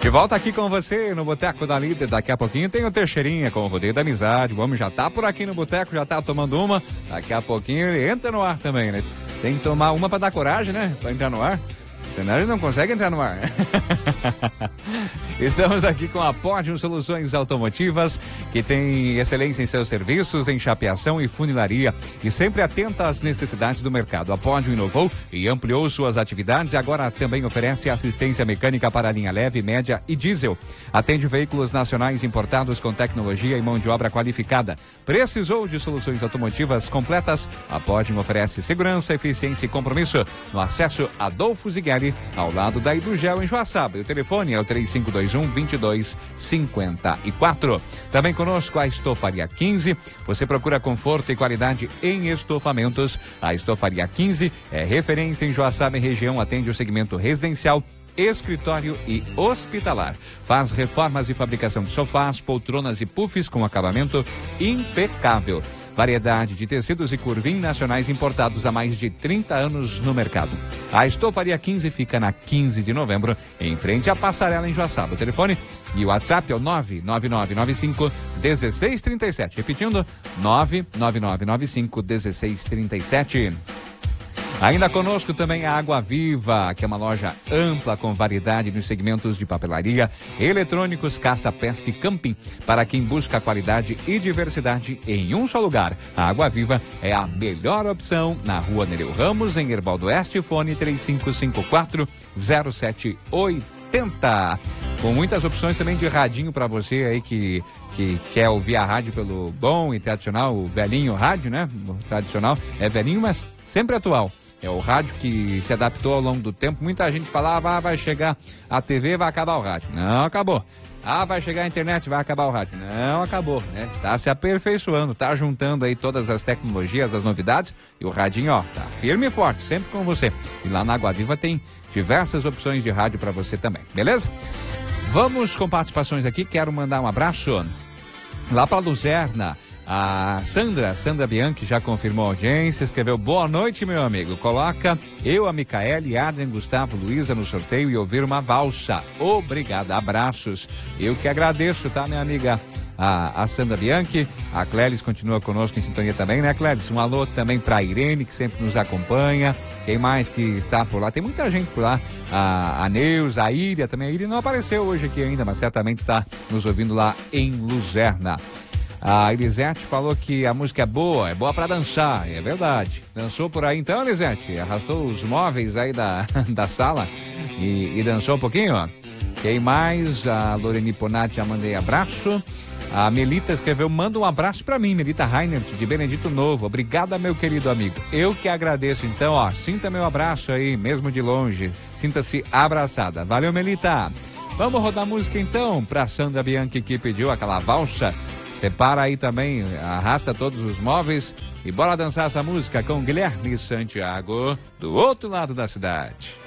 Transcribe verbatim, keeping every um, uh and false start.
De volta aqui com você no Boteco da Líder. Daqui a pouquinho tem o Teixeirinha com o Rodeio da Amizade. O homem já tá por aqui no Boteco, já tá tomando uma. Daqui a pouquinho ele entra no ar também, né? Tem que tomar uma pra dar coragem, né? Pra entrar no ar. Senão ele não consegue entrar no ar. Estamos aqui com a Pódium Soluções Automotivas, que tem excelência em seus serviços, em chapeação e funilaria, e sempre atenta às necessidades do mercado. A Pódium inovou e ampliou suas atividades e agora também oferece assistência mecânica para a linha leve, média e diesel. Atende veículos nacionais importados com tecnologia e mão de obra qualificada. Precisou de soluções automotivas completas? A Pódium oferece segurança, eficiência e compromisso no acesso Adolfo Zigueri, ao lado da Hidrogel em Joaçaba. E o telefone é o três cinco dois um, dois dois cinco quatro. Também conosco a Estofaria quinze. Você procura conforto e qualidade em estofamentos. A Estofaria quinze é referência em Joaçaba e região, atende o segmento residencial, escritório e hospitalar. Faz reformas e fabricação de sofás, poltronas e puffs com acabamento impecável. Variedade de tecidos e curvim nacionais importados há mais de trinta anos no mercado. A Estofaria quinze fica na quinze de novembro, em frente à Passarela em Joaçaba. O telefone e o WhatsApp é o nove nove nove nove cinco um seis três sete. Repetindo, nove nove nove nove cinco um seis três sete. Ainda conosco também a Água Viva, que é uma loja ampla com variedade nos segmentos de papelaria, eletrônicos, caça, pesca e camping, para quem busca qualidade e diversidade em um só lugar. A Água Viva é a melhor opção na Rua Nereu Ramos, em Herbaldo Oeste, fone três cinco cinco quatro zero sete oito zero. Com muitas opções também de radinho para você aí que, que quer ouvir a rádio pelo bom e tradicional, o velhinho rádio, né? O tradicional é velhinho, mas sempre atual. É o rádio que se adaptou ao longo do tempo. Muita gente falava, ah, vai chegar a T V, vai acabar o rádio. Não acabou. Ah, vai chegar a internet, vai acabar o rádio. Não acabou, né? Tá se aperfeiçoando, tá juntando aí todas as tecnologias, as novidades. E o radinho, ó, tá firme e forte, sempre com você. E lá na Água Viva tem diversas opções de rádio para você também, beleza? Vamos com participações aqui. Quero mandar um abraço lá para Luzerna. A Sandra, Sandra Bianchi já confirmou a audiência, escreveu: boa noite, meu amigo. Coloca eu, a Micaele, Adrian, Gustavo, Luísa no sorteio e ouvir uma valsa. Obrigada, abraços. Eu que agradeço, tá, minha amiga? A, a Sandra Bianchi, a Clélis continua conosco em sintonia também, né, Clélis? Um alô também pra Irene, que sempre nos acompanha. Quem mais que está por lá? Tem muita gente por lá. A, a Neus, a Íria também. A Íria não apareceu hoje aqui ainda, mas certamente está nos ouvindo lá em Luzerna. A Elisete falou que a música é boa, é boa pra dançar, é verdade. Dançou por aí então, Elisete? Arrastou os móveis aí da, da sala e, e dançou um pouquinho, ó. Quem mais? A Loreni Ponati, já mandei abraço. A Melita escreveu: manda um abraço pra mim, Melita Reinert, de Benedito Novo. Obrigada, meu querido amigo. Eu que agradeço. Então, ó, sinta meu abraço aí, mesmo de longe. Sinta-se abraçada. Valeu, Melita. Vamos rodar música então pra Sandra Bianchi, que pediu aquela valsa. Separa aí também, arrasta todos os móveis e bora dançar essa música com Guilherme Santiago, do outro lado da cidade.